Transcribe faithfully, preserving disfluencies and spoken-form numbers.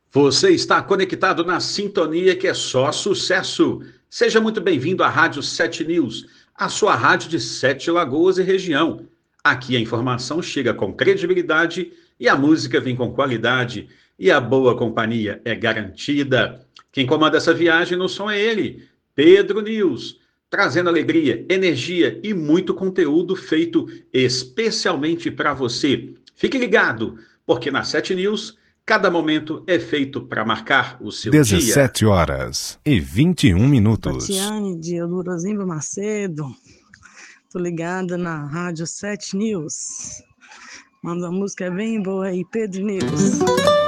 Você está conectado na sintonia que é só sucesso. Seja muito bem-vindo à Rádio Sete News, a sua rádio de Sete Lagoas e região. Aqui a informação chega com credibilidade e a música vem com qualidade e a boa companhia é garantida. Quem comanda essa viagem no som é ele, Pedro News, trazendo alegria, energia e muito conteúdo feito especialmente para você. Fique ligado, porque na Sete News cada momento é feito para marcar o seu dia. dezessete horas e vinte e um minutos. Tatiane de Elurozimba Macedo. Tô ligada na Rádio Sete News. Manda uma música bem boa aí, Pedro News.